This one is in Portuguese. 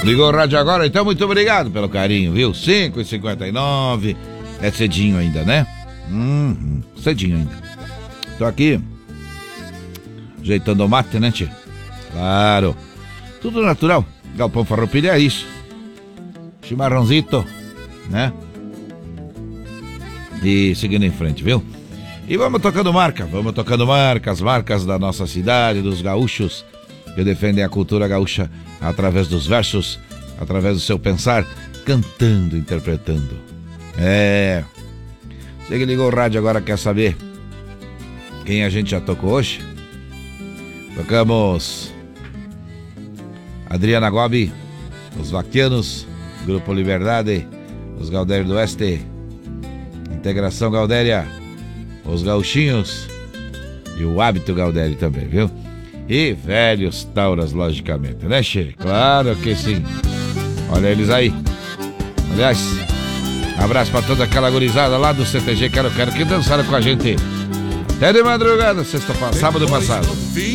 Ligou o rádio agora, então muito obrigado pelo carinho, viu? 5h59. É cedinho ainda, né? Cedinho ainda. Tô aqui ajeitando o mate, né, tchê? Claro. Tudo natural. Galpão Farroupilha é isso. Chimarrãozito, né? E seguindo em frente, viu? E vamos tocando marca, as marcas da nossa cidade, dos gaúchos que defendem a cultura gaúcha através dos versos, através do seu pensar, cantando, interpretando. Você que ligou o rádio agora quer saber quem a gente já tocou hoje? Tocamos Adriana Gobi, os Vaquianos, Grupo Liberdade, os Galdério do Oeste, Integração Galdéria, os Gauchinhos e o Hábito Galdério também, viu? E Velhos Tauras, logicamente, né, Che? Claro que sim. Olha eles aí. Aliás, abraço pra toda aquela gurizada lá do CTG Quero que dançaram com a gente até de madrugada, sábado passado.